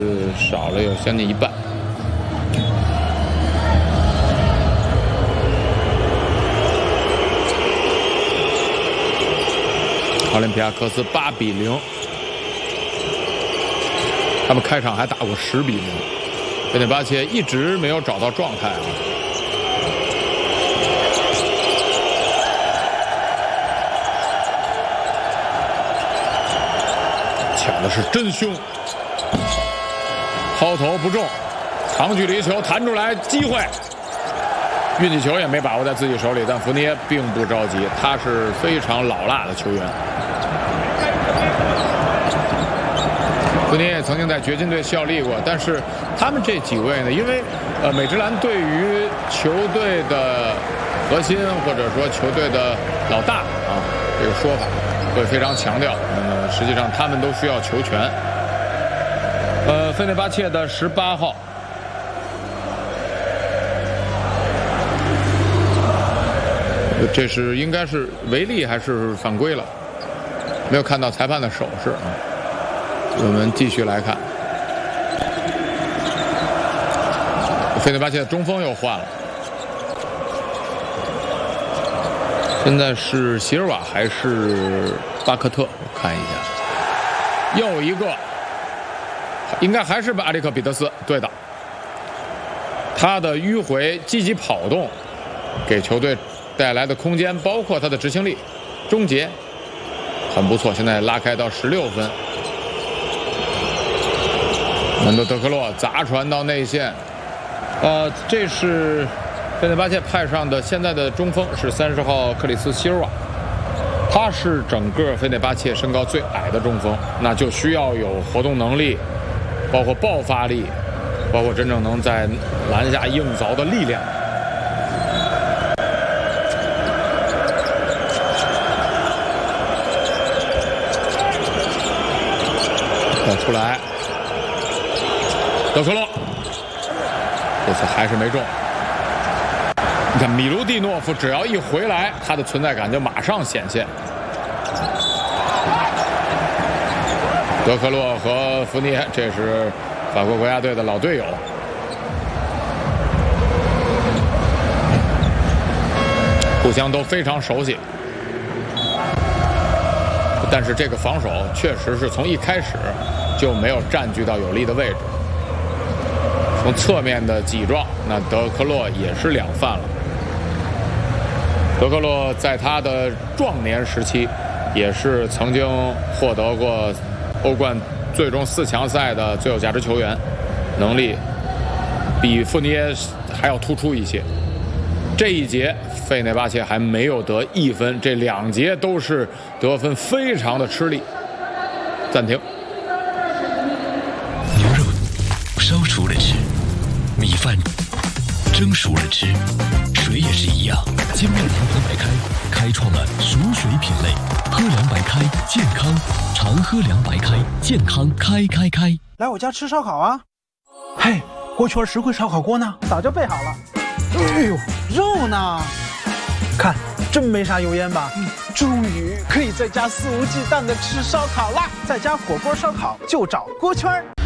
少了有将近一半。奥林匹亚科斯8比0，他们开场还打过10比0。费内巴切一直没有找到状态啊。抢的是真凶，抛投不中，长距离球弹出来，机会。运气球也没把握在自己手里，但福尼耶并不着急，他是非常老辣的球员。福尼耶曾经在掘金队效力过，但是他们这几位呢，因为美职篮对于球队的核心或者说球队的老大啊这个说法会非常强调，那么实际上他们都需要球权。费内巴切的18号。这是应该是违例还是犯规了？没有看到裁判的手势啊。我们继续来看，费内巴切的中锋又换了，现在是席尔瓦还是巴克特？我看一下，又一个，应该还是阿里克彼得斯，对的。他的迂回、积极跑动，给球队带来的空间，包括他的执行力、终结，很不错。现在拉开到16分。门多德克洛砸传到内线，这是费内巴切派上的现在的中锋是30号克里斯希尔瓦，他是整个费内巴切身高最矮的中锋，那就需要有活动能力，包括爆发力，包括真正能在篮下硬凿的力量。出来，德克洛，这次还是没中。你看米卢蒂诺夫只要一回来，他的存在感就马上显现。德克洛和福尼耶，这是法国国家队的老队友。互相都非常熟悉。但是这个防守确实是从一开始就没有占据到有利的位置。从侧面的挤撞，那德克洛也是2犯了。德克洛在他的壮年时期，也是曾经获得过欧冠最终4强赛的最有价值球员，能力比富尼耶还要突出一些。这一节费内巴切还没有得1分，这2节都是得分非常的吃力。暂停。 牛肉烧熟了吃，米饭蒸熟了吃，水也是一样。金麦堂喝白开开创了熟水品类，喝凉白开健康，常喝凉白开健康开。 来我家吃烧烤啊！嘿，锅圈实惠烧烤锅呢？早就备好了。哎呦，肉呢？看，真没啥油烟吧？终于可以在家肆无忌惮的吃烧烤啦！在家火锅烧烤就找锅圈。